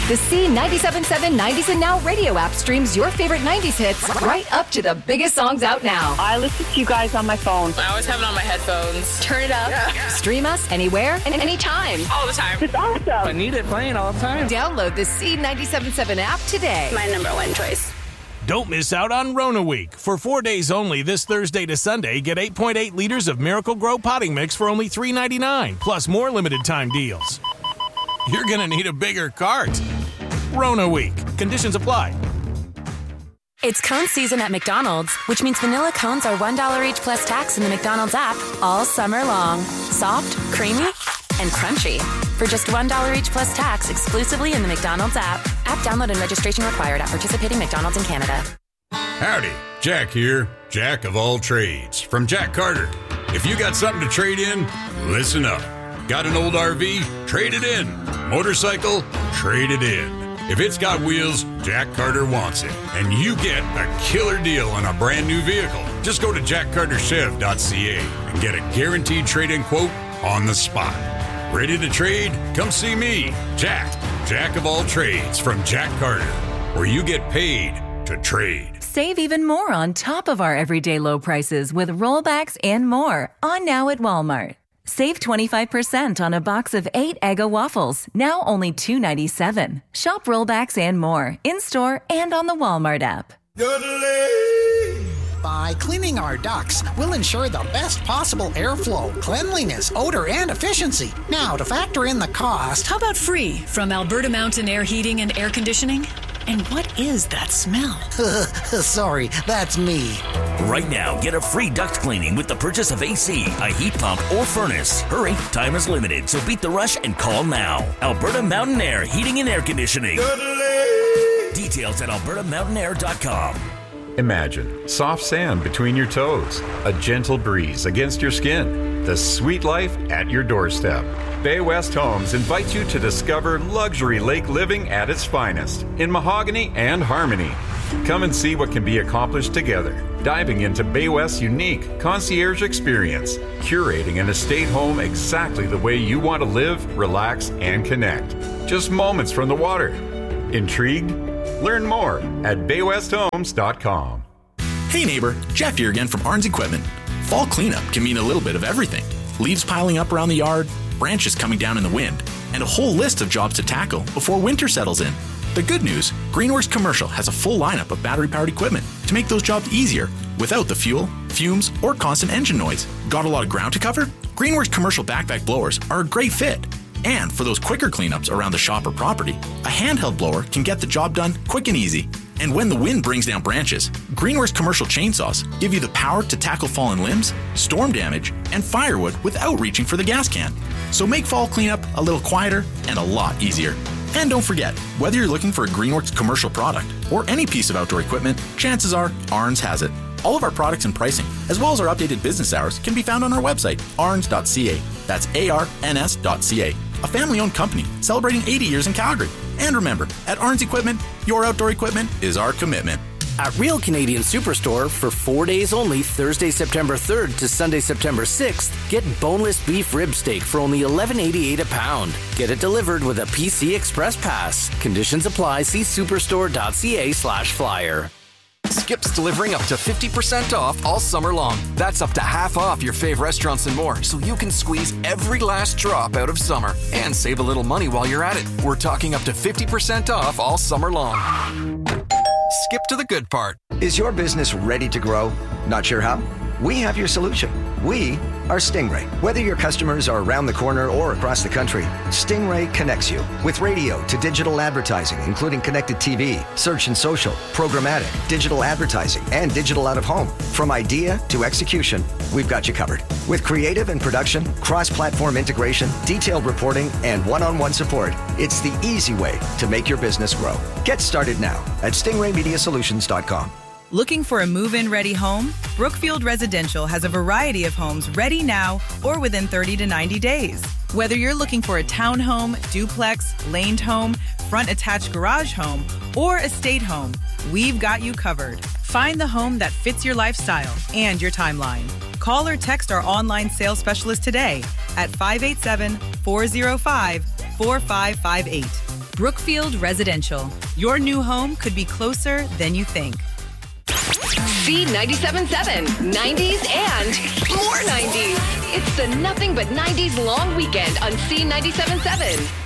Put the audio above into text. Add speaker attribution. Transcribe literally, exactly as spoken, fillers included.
Speaker 1: The C ninety-seven point seven nineties and Now radio app streams your favorite nineties hits right up to the biggest songs out now.
Speaker 2: I listen to you guys on my phone.
Speaker 3: I always have it on my headphones.
Speaker 1: Turn it up. Yeah. Stream us anywhere and anytime.
Speaker 3: All the time.
Speaker 2: It's awesome.
Speaker 4: I need it playing all the time.
Speaker 1: Download the C ninety-seven point seven app today.
Speaker 3: My number one choice.
Speaker 5: Don't miss out on Rona Week. For four days only, this Thursday to Sunday, get eight point eight liters of Miracle Grow potting mix for only three ninety-nine, plus more limited time deals. You're going to need a bigger cart. Rona Week. Conditions apply.
Speaker 6: It's cone season at McDonald's, which means vanilla cones are one dollar each plus tax in the McDonald's app all summer long. Soft, creamy, and crunchy. For just one dollar each plus tax exclusively in the McDonald's app. App download and registration required at participating McDonald's in Canada.
Speaker 7: Howdy, Jack here, Jack of all trades, from Jack Carter. If you got something to trade in, listen up. Got an old R V? Trade it in. Motorcycle? Trade it in. If it's got wheels, Jack Carter wants it. And you get a killer deal on a brand new vehicle. Just go to jack carter chev dot c a and get a guaranteed trade-in quote on the spot. Ready to trade? Come see me, Jack, Jack of all trades from Jack Carter, where you get paid to trade.
Speaker 8: Save even more on top of our everyday low prices with rollbacks and more on now at Walmart. Save twenty-five percent on a box of eight Eggo waffles, now only two ninety-seven. Shop rollbacks and more in-store and on the Walmart app.
Speaker 9: By cleaning our ducts, we'll ensure the best possible airflow, cleanliness, odor, and efficiency. Now, to factor in the cost...
Speaker 10: How about free from Alberta Mountain Air Heating and Air Conditioning? And what is that smell?
Speaker 9: Sorry, that's me.
Speaker 11: Right now, get a free duct cleaning with the purchase of A C, a heat pump, or furnace. Hurry, time is limited, so beat the rush and call now. Alberta Mountain Air Heating and Air Conditioning. Details at alberta mountain air dot com.
Speaker 12: Imagine soft sand between your toes, a gentle breeze against your skin, the sweet life at your doorstep. Bay West Homes invites you to discover luxury lake living at its finest in mahogany and harmony. Come and see what can be accomplished together, diving into Bay West's unique concierge experience, curating an estate home exactly the way you want to live, relax, and connect. Just moments from the water. Intrigued? Learn more at bay west homes dot com.
Speaker 13: Hey neighbor, Jeff here again from Arns Equipment. Fall cleanup can mean a little bit of everything. Leaves piling up around the yard, branches coming down in the wind, and a whole list of jobs to tackle before winter settles in. The good news, Greenworks Commercial has a full lineup of battery-powered equipment to make those jobs easier without the fuel, fumes, or constant engine noise. Got a lot of ground to cover? Greenworks Commercial backpack blowers are a great fit. And for those quicker cleanups around the shop or property, a handheld blower can get the job done quick and easy. And when the wind brings down branches, Greenworks commercial chainsaws give you the power to tackle fallen limbs, storm damage, and firewood without reaching for the gas can. So make fall cleanup a little quieter and a lot easier. And don't forget, whether you're looking for a Greenworks commercial product or any piece of outdoor equipment, chances are Arns has it. All of our products and pricing, as well as our updated business hours, can be found on our website, arns dot c a. That's A R N S dot C A. A family-owned company celebrating eighty years in Calgary. And remember, at Arns Equipment, your outdoor equipment is our commitment.
Speaker 14: At Real Canadian Superstore, for four days only, Thursday, September third to Sunday, September sixth, get boneless beef rib steak for only eleven eighty-eight a pound. Get it delivered with a P C Express Pass. Conditions apply. See superstore dot c a slash flyer.
Speaker 15: Skip's delivering up to fifty percent off all summer long. That's up to half off your fave restaurants and more, so you can squeeze every last drop out of summer and save a little money while you're at it. We're talking up to fifty percent off all summer long. Skip to the good part.
Speaker 16: Is your business ready to grow? Not sure how? We have your solution. We are Stingray. Whether your customers are around the corner or across the country, Stingray connects you with radio to digital advertising, including connected T V, search and social, programmatic, digital advertising, and digital out of home. From idea to execution, we've got you covered. With creative and production, cross-platform integration, detailed reporting, and one-on-one support, it's the easy way to make your business grow. Get started now at stingray media solutions dot com.
Speaker 17: Looking for a move-in ready home? Brookfield Residential has a variety of homes ready now or within thirty to ninety days. Whether you're looking for a townhome, duplex, laned home, front attached garage home, or estate home, we've got you covered. Find the home that fits your lifestyle and your timeline. Call or text our online sales specialist today at five eight seven, four oh five, four five five eight. Brookfield Residential. Your new home could be closer than you think.
Speaker 1: C ninety-seven point seven, nineties and more nineties. It's the Nothing But nineties long weekend on C ninety-seven point seven.